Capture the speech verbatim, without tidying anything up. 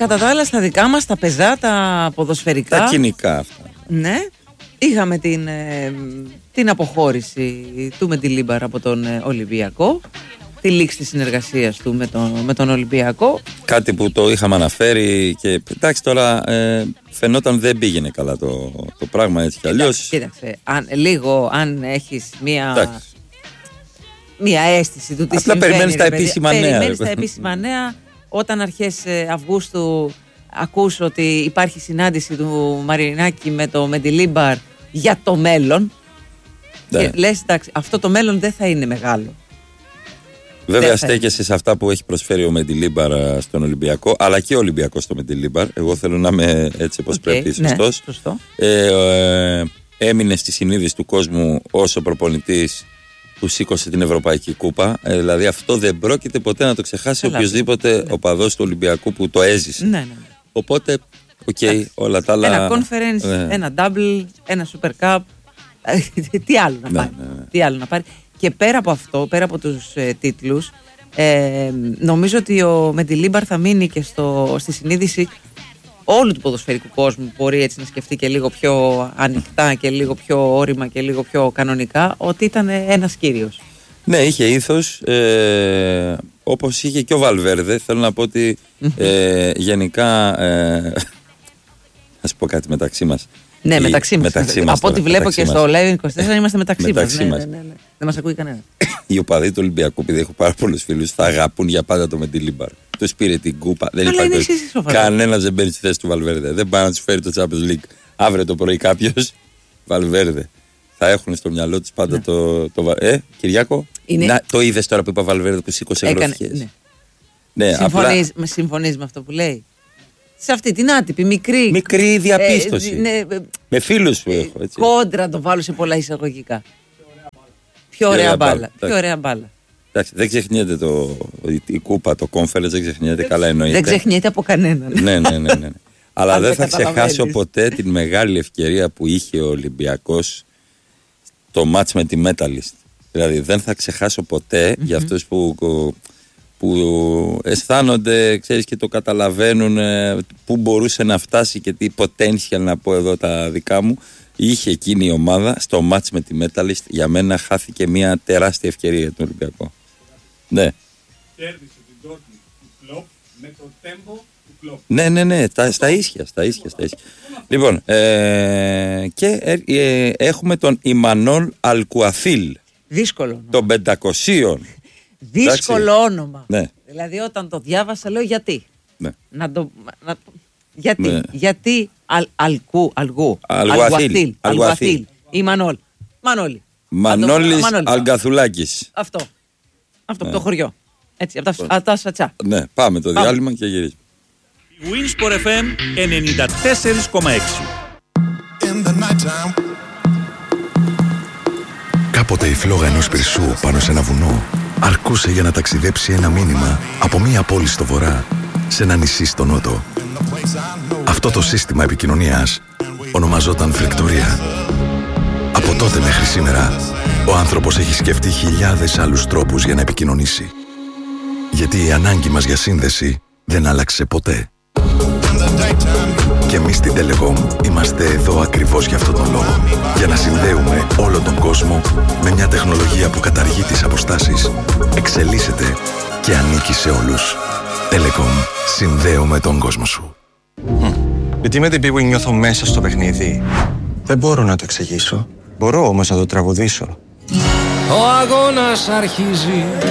κατά τα άλλα στα δικά μας, τα πεζά, τα ποδοσφαιρικά. Τα κοινικά αυτά. Ναι. Είχαμε την, ε, την αποχώρηση του Μεντιλίμπαρ από τον ε, Ολυμπιακό. Τη λήξη της συνεργασίας του με τον, με τον Ολυμπιακό. Κάτι που το είχαμε αναφέρει και εντάξει τώρα ε, φαινόταν δεν πήγαινε καλά το, το πράγμα έτσι κι αλλιώς. Κοίταξε, αν, λίγο αν έχεις μία, μία αίσθηση του τι απλά συμβαίνει. Περιμένεις τα επίσημα νέα. Περιμένεις τα επίσημα νέα όταν αρχές Αυγούστου ακούς ότι υπάρχει συνάντηση του Μαρινάκη με το Μεντιλίμπαρ για το μέλλον. Ναι. Και λες εντάξει, αυτό το μέλλον δεν θα είναι μεγάλο. Βέβαια στέκεσαι σε αυτά που έχει προσφέρει ο Μεντιλίμπαρ στον Ολυμπιακό, αλλά και ο Ολυμπιακός στο Μεντιλίμπαρ. Εγώ θέλω να είμαι έτσι όπως okay, πρέπει, σωστός. Ναι, σωστό. ε, ε, έμεινε στη συνείδηση του κόσμου όσο προπονητής που σήκωσε την Ευρωπαϊκή Κούπα. Ε, δηλαδή αυτό δεν πρόκειται ποτέ να το ξεχάσει οποιοδήποτε ναι. οπαδός του Ολυμπιακού που το έζησε. Ναι, ναι. Οπότε, οκ, okay, όλα τα άλλα. Ένα conference, ναι. ένα double, ένα super cup. Τι άλλο να πάρει. Ναι, ναι, ναι. Τι άλλο να πάρει. Και πέρα από αυτό, πέρα από τους ε, τίτλους, ε, νομίζω ότι ο Μεντιλίμπαρ θα μείνει και στο, στη συνείδηση όλου του ποδοσφαιρικού κόσμου που μπορεί έτσι να σκεφτεί και λίγο πιο ανοιχτά και λίγο πιο όρημα και λίγο πιο κανονικά, ότι ήταν ένας κύριος. Ναι, είχε ήθος, ε, όπως είχε και ο Βαλβέρδε. Θέλω να πω ότι ε, γενικά, ε, να σου πω κάτι μεταξύ μας. Ναι, μεταξύ μας. Μεταξύ μας από ό,τι βλέπω και στο Live είκοσι τέσσερα είμαστε μεταξύ, μεταξύ μας. Ναι, ναι, ναι, ναι. Δεν μας ακούει κανένα. Οι οπαδοί του Ολυμπιακού, επειδή έχω πάρα πολλούς φίλους, θα αγαπούν για πάντα το Μεντιλίμπαρ. Τους πήρε την κούπα. Δεν υπάρχει κανένας δεν μπαίνει στη θέση του Βαλβέρδε. Δεν πάει να τους φέρει το Champions League. Αύριο το πρωί κάποιος, Βαλβέρδε. Θα έχουν στο μυαλό τους πάντα ναι. το, το. Ε, Κυριάκο, είναι... να, το είδες τώρα που είπα Βαλβέρδε που σήκωσε γροθιές. Ναι. Ναι, συμφωνείς, απλά... συμφωνείς με αυτό που λέει. Σε αυτή την άτυπη, μικρή. Μικρή διαπίστωση. Ε, ναι, με φίλους που έχω. Έτσι. Κόντρα το βάλω σε πολλά εισαγωγικά. Πιο ωραία μπάλα. Πιο ωραία μπάλα. Εντάξει, δεν ξεχνιέται το, η κούπα, το conference, δεν ξεχνιέται, καλά εννοείται. Δεν ξεχνιέται από κανέναν. ναι, ναι, ναι, ναι. Αλλά δεν θα ξεχάσω ποτέ την μεγάλη ευκαιρία που είχε ο Ολυμπιακός το μάτς με τη Metalist. Δηλαδή δεν θα ξεχάσω ποτέ mm-hmm. για αυτούς που, που αισθάνονται, ξέρεις, και το καταλαβαίνουν πού μπορούσε να φτάσει και τι potential, να πω εδώ τα δικά μου. Είχε εκείνη η ομάδα στο μάτς με τη Metalist. Για μένα χάθηκε μια τεράστια ευκαιρία για τον Ολυμπιακό. Ναι. Κέρδισε την Dortmund του Κλοπ με το tempo του Κλοπ. Ναι, ναι, ναι, τα, στα ίσια, στα ίσια, στα ίσια. Λοιπόν, ε, και ε, ε, έχουμε τον Ιμανόλ Αλκουαθίλ. Δύσκολο όνομα. Των πεντακοσίων. Δύσκολο όνομα. Ναι. Δηλαδή όταν το διάβασα λέω γιατί. Ναι. Να το... Να, γιατί, ναι. γιατί αλ, αλκού, αλγού, Αλγουαθίλ, Αλγουαθίλ, ή Μανόλ. Μανώλη. Μανώλης Αλγκαθουλάκης. Αυτό. Αυτό, ναι. Το χωριό. Έτσι, από τα, τα σατσά. Ναι, πάμε το πάμε. Διάλειμμα και γυρίζουμε. Winsport εφ εμ ενενήντα τέσσερα κόμμα έξι. Κάποτε η φλόγα ενός πυρσού πάνω σε ένα βουνό αρκούσε για να ταξιδέψει ένα μήνυμα από μία πόλη στο βορρά σε ένα νησί στο νότο. Αυτό το σύστημα επικοινωνίας ονομαζόταν φλεκτορία. Από τότε μέχρι σήμερα, ο άνθρωπος έχει σκεφτεί χιλιάδες άλλους τρόπους για να επικοινωνήσει. Γιατί η ανάγκη μας για σύνδεση δεν άλλαξε ποτέ. Και εμείς στην Telecom είμαστε εδώ ακριβώς για αυτόν τον λόγο. Για να συνδέουμε όλο τον κόσμο με μια τεχνολογία που καταργεί τις αποστάσεις, εξελίσσεται και ανήκει σε όλους. Telecom. Συνδέουμε τον κόσμο σου. Mm. Γιατί με την Bwin νιώθω μέσα στο παιχνίδι. Δεν μπορώ να το εξηγήσω. Μπορώ όμως να το τραγουδήσω. Ο αγώνας αρχίζει.